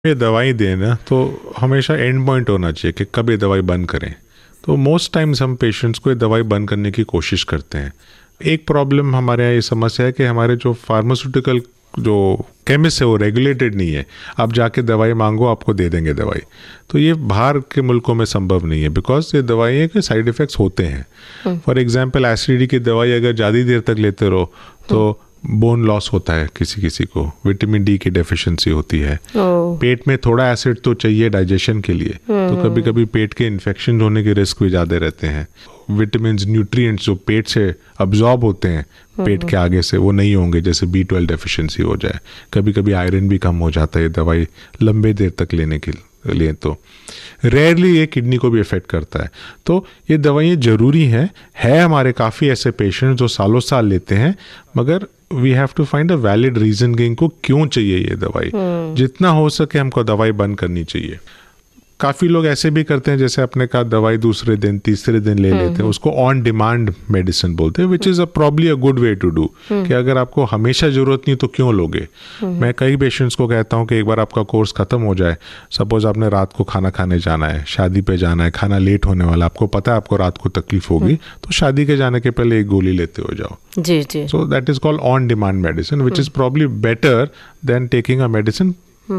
ये दवाई दें ना तो हमेशा एंड पॉइंट होना चाहिए कि कब ये दवाई बंद करें। तो मोस्ट टाइम्स हम पेशेंट्स को ये दवाई बंद करने की कोशिश करते हैं। एक प्रॉब्लम हमारे यहाँ ये समस्या है कि हमारे जो फार्मास्यूटिकल जो केमिस्ट है वो रेगुलेटेड नहीं है। आप जाके दवाई मांगो, आपको दे देंगे दवाई। तो ये बाहर के मुल्कों में संभव नहीं है, बिकॉज ये दवाइयाँ के साइड इफ़ेक्ट्स होते हैं। फॉर एग्जांपल एसिडिटी की दवाई अगर ज़्यादा देर तक लेते रहो तो बोन लॉस होता है, किसी किसी को विटामिन डी की डेफिशिएंसी होती है। पेट में थोड़ा एसिड तो चाहिए डाइजेशन के लिए, तो कभी कभी पेट के इन्फेक्शन होने के रिस्क भी ज़्यादा रहते हैं। विटामिन न्यूट्रिएंट्स जो पेट से अब्जॉर्ब होते हैं पेट के आगे से, वो नहीं होंगे, जैसे B12 डेफिशिएंसी हो जाए। कभी कभी आयरन भी कम हो जाता है दवाई लंबे देर तक लेने के लिए। तो रेयरली ये किडनी को भी इफेक्ट करता है। तो ये दवाइयाँ ज़रूरी हैं। हमारे काफ़ी ऐसे पेशेंट जो सालों साल लेते हैं, मगर we have to find a valid reason कि इनको क्यों चाहिए ये दवाई। जितना हो सके हमको दवाई बंद करनी चाहिए। काफ़ी लोग ऐसे भी करते हैं, जैसे आपने कहा दवाई दूसरे दिन तीसरे दिन ले लेते हैं, उसको ऑन डिमांड मेडिसिन बोलते हैं, which is probably a good way to do. कि अगर आपको हमेशा ज़रूरत नहीं तो क्यों लोगे। मैं कई पेशेंट्स को कहता हूँ कि एक बार आपका कोर्स ख़त्म हो जाए, सपोज आपने रात को खाना खाने जाना है, शादी पे जाना है, खाना लेट होने वाला, आपको पता है आपको रात को तकलीफ होगी, तो शादी के जाने के पहले एक गोली लेते हो जाओ। जी जी। So that is called on demand medicine, which is probably better than taking a medicine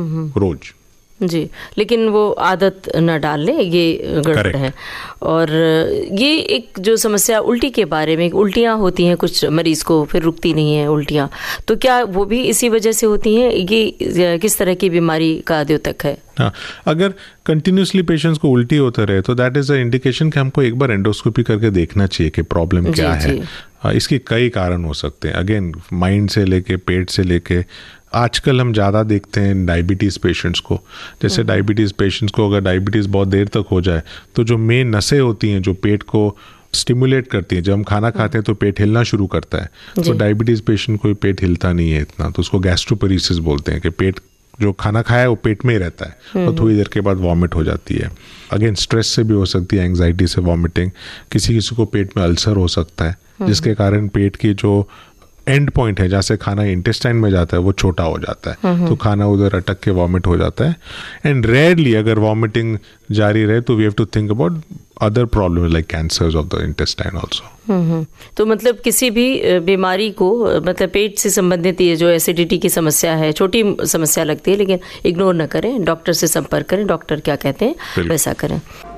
रोज। जी, लेकिन वो आदत न डाल लें, ये गड़बड़ है। और ये एक जो समस्या उल्टी के बारे में, उल्टियाँ होती हैं कुछ मरीज़ को, फिर रुकती नहीं है उल्टियाँ, तो क्या वो भी इसी वजह से होती हैं? ये किस तरह की बीमारी का द्योतक है? हाँ, अगर कंटिन्यूसली पेशेंट्स को उल्टी होता रहे तो दैट इज़ अ इंडिकेशन कि हमको एक बार एंडोस्कोपी करके देखना चाहिए कि प्रॉब्लम क्या है। इसके कई कारण हो सकते हैं, अगेन माइंड से लेके पेट से लेके। आजकल हम ज़्यादा देखते हैं डायबिटीज़ पेशेंट्स को। जैसे डायबिटीज़ पेशेंट्स को अगर डायबिटीज़ बहुत देर तक हो जाए तो जो मेन नसें होती हैं जो पेट को स्टिमुलेट करती हैं, जब हम खाना खाते हैं तो पेट हिलना शुरू करता है। तो डायबिटीज़ पेशेंट को पेट हिलता नहीं है इतना, तो उसको गैस्ट्रोपेरेसिस बोलते हैं कि पेट जो खाना खाया है वो पेट में ही रहता है और थोड़ी देर के बाद वॉमिट हो जाती है। अगेन स्ट्रेस से भी हो सकती है, एंग्जाइटी से वॉमिटिंग। किसी किसी को पेट में अल्सर हो सकता है, जिसके कारण पेट की जो एंड पॉइंट है जहाँ से खाना इंटेस्टाइन में जाता है वो छोटा हो जाता है, तो खाना उधर अटक के वॉमिट हो जाता है। एंड रेयरली अगर वॉमिटिंग जारी रहे तो we have to think about other problem like cancers of the intestine also. तो मतलब किसी भी बीमारी को, मतलब पेट से संबंधित ये जो एसिडिटी की समस्या है, छोटी समस्या लगती है, लेकिन इग्नोर न करें, डॉक्टर से संपर्क करें, डॉक्टर क्या कहते हैं वैसा करें।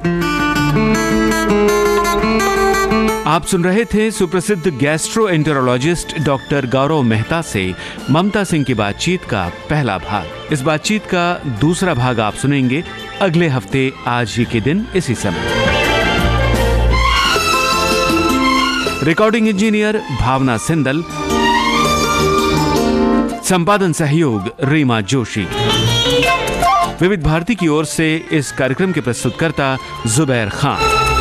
आप सुन रहे थे सुप्रसिद्ध गैस्ट्रोएंटेरोलॉजिस्ट डॉक्टर गौरव मेहता से ममता सिंह की बातचीत का पहला भाग। इस बातचीत का दूसरा भाग आप सुनेंगे अगले हफ्ते आज ही के दिन इसी समय। रिकॉर्डिंग इंजीनियर भावना सिंदल, संपादन सहयोग रीमा जोशी। विविध भारती की ओर से इस कार्यक्रम के प्रस्तुतकर्ता जुबैर खान।